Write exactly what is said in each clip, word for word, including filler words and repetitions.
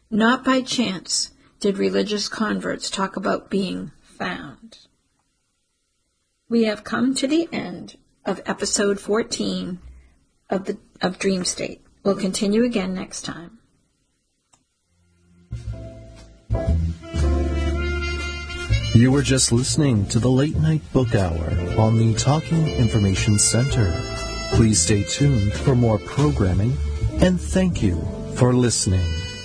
Not by chance did religious converts talk about being found. We have come to the end of episode fourteen of the of Dream State. We'll continue again next time. You were just listening to the Late Night Book Hour on the Talking Information Center. Please stay tuned for more programming, and thank you for listening.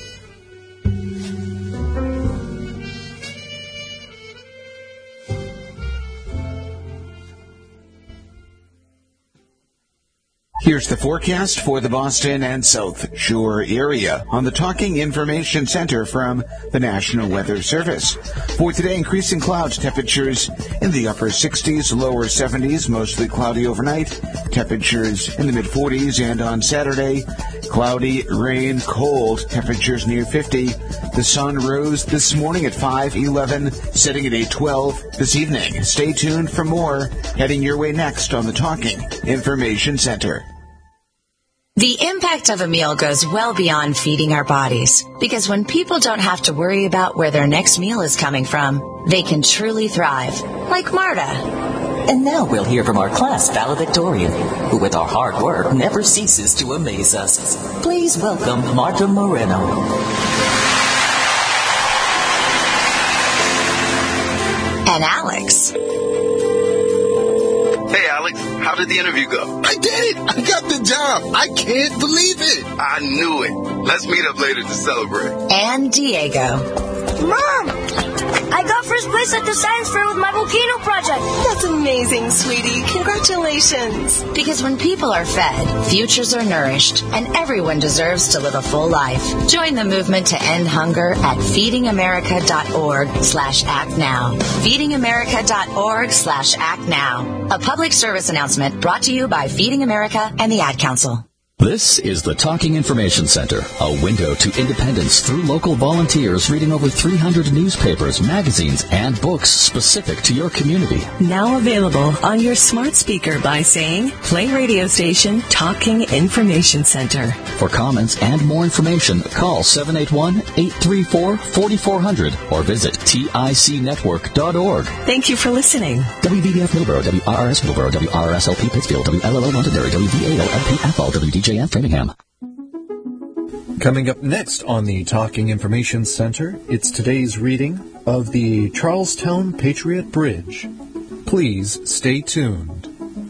Here's the forecast for the Boston and South Shore area on the Talking Information Center from the National Weather Service. For today, increasing clouds, temperatures in the upper sixties, lower seventies, mostly cloudy overnight, temperatures in the mid-forties, and on Saturday, cloudy, rain, cold, temperatures near fifty. The sun rose this morning at five eleven, setting at eight twelve this evening. Stay tuned for more heading your way next on the Talking Information Center. The impact of a meal goes well beyond feeding our bodies, because when people don't have to worry about where their next meal is coming from, they can truly thrive, like Marta. And now we'll hear from our class valedictorian, who with our hard work never ceases to amaze us. Please welcome Marta Moreno. And Alex. Hey, Alex, how did the interview go? I did it! I got the job! I can't believe it! I knew it. Let's meet up later to celebrate. And Diego. Mom! I got first place at the science fair with my volcano project. That's amazing, sweetie. Congratulations. Because when people are fed, futures are nourished, and everyone deserves to live a full life. Join the movement to end hunger at feedingamerica.org slash act now. feedingamerica.org slash act now. A public service announcement brought to you by Feeding America and the Ad Council. This is the Talking Information Center, a window to independence through local volunteers reading over three hundred newspapers, magazines, and books specific to your community. Now available on your smart speaker by saying, play radio station Talking Information Center. For comments and more information, call seven eight one, eight three four, four four zero zero or visit tic network dot org. Thank you for listening. W V B F Middleborough, W R R S Middleborough, W R R S L P Pittsfield, W L L O Londonderry, W V A L L P Athol, W D J F Framingham. Coming up next on the Talking Information Center, it's today's reading of the Charlestown Patriot Bridge. Please stay tuned.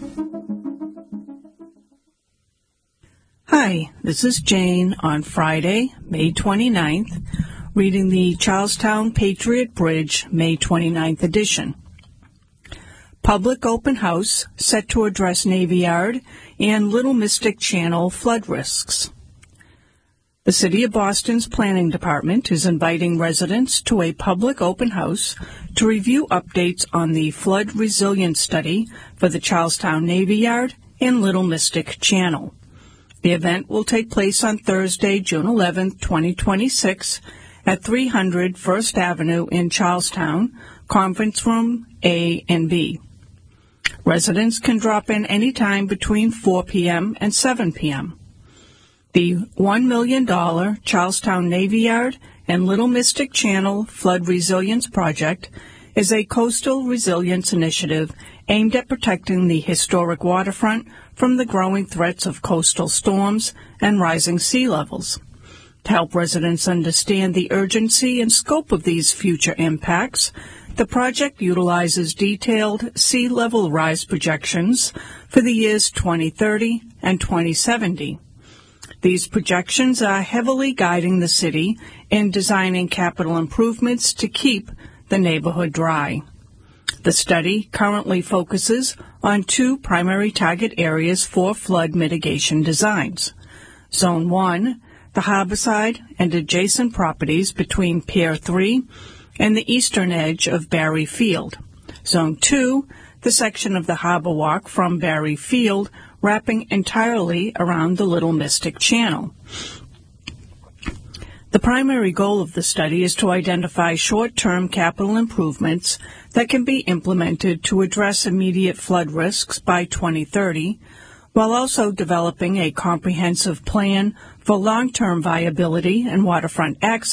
Hi, this is Jane on Friday, May twenty-ninth, reading the Charlestown Patriot Bridge, May twenty-ninth edition. Public open house set to address Navy Yard and Little Mystic Channel flood risks. The City of Boston's Planning Department is inviting residents to a public open house to review updates on the flood resilience study for the Charlestown Navy Yard and Little Mystic Channel. The event will take place on Thursday, June eleventh, twenty twenty-six, at three hundred First Avenue in Charlestown, Conference Room A and B. Residents can drop in any time between four p.m. and seven p.m. The one million dollars Charlestown Navy Yard and Little Mystic Channel Flood Resilience Project is a coastal resilience initiative aimed at protecting the historic waterfront from the growing threats of coastal storms and rising sea levels. To help residents understand the urgency and scope of these future impacts, the project utilizes detailed sea level rise projections for the years twenty thirty and twenty seventy. These projections are heavily guiding the city in designing capital improvements to keep the neighborhood dry. The study currently focuses on two primary target areas for flood mitigation designs. Zone one, the harborside and adjacent properties between Pier three and the eastern edge of Barry Field. Zone two, the section of the Harbor Walk from Barry Field wrapping entirely around the Little Mystic Channel. The primary goal of the study is to identify short-term capital improvements that can be implemented to address immediate flood risks by twenty thirty, while also developing a comprehensive plan for long-term viability and waterfront access